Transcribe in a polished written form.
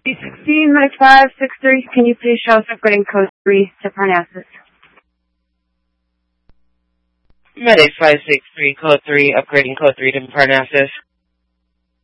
16, Med 563, can you please show us upgrading code 3 to Parnassus? Medic 563, code 3, upgrading code 3 to Parnassus.